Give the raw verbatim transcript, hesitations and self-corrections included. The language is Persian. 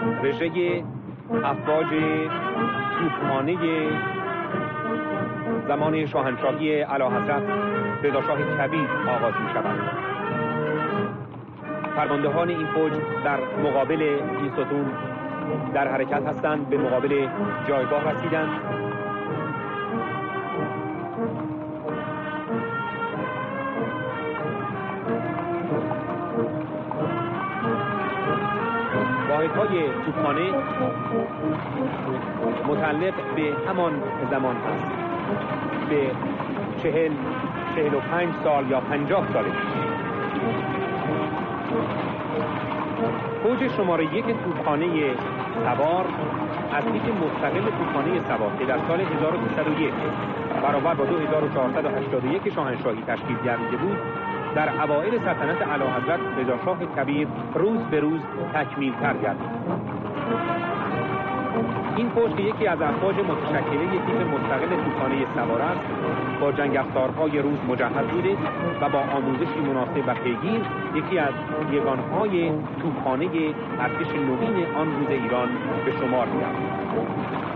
رژه افواج توپخانه زمان شاهنشاهی اعلیحضرت رضاشاه کبیر آغاز می شود. فرماندهان این فوج در مقابل این ستون در حرکت هستند، به مقابل جایگاه رسیدند. واحدهای توپخانه متعلق به همان زمان است، به چهل چهل و پنج سال یا پنجاه سال پیش. فوج شماره یک توپخانه سوار از تیپ مستقل توپخانه سوار که در سال هزار و دویست و یک برابر با دو هزار و چهارصد و هشتاد و یک شاهنشاهی تشکیل گردیده بود، در اوایل سلطنت اعلیحضرت رضاشاه کبیر روز به روز تکمیل تر گردید. این فوج که یکی از افواج متشکله یک تیپ مستقل توپخانه سوار است، با جنگ افزارهای روز مجهز بوده و با آموزشی مناسب و پیگیر یکی از یگانهای توپخانه ارتش نوین آن روز ایران به شمار می‌رفت.